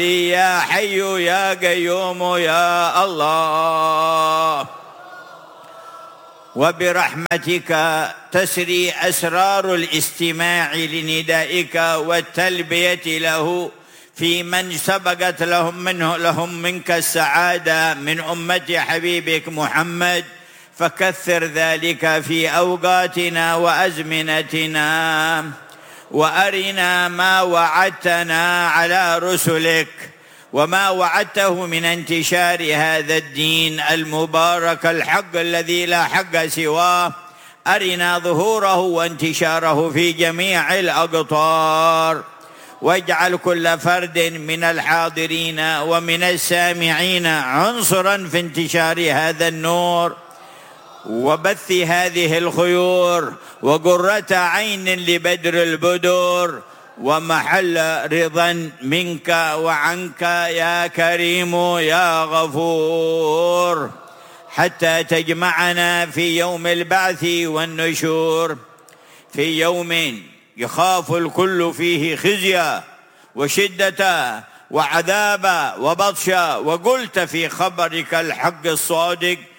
يا حي يا قيوم يا الله. وبرحمتك تسري أسرار الاستماع لندائك والتلبية له في من سبقت لهم منك السعادة من أمة حبيبك محمد، فكثر ذلك في أوقاتنا وأزمنتنا، وأرنا ما وعدتنا على رسلك وما وعدته من انتشار هذا الدين المبارك الحق الذي لا حق سواه. أرنا ظهوره وانتشاره في جميع الأقطار، واجعل كل فرد من الحاضرين ومن السامعين عنصرا في انتشار هذا النور وبث هذه الخيور، وقرة عين لبدر البدور، ومحل رضا منك وعنك يا كريم يا غفور، حتى تجمعنا في يوم البعث والنشور، في يوم يخاف الكل فيه خزيا وشدة وعذابا وبطشا. وقلت في خبرك الحق الصادق: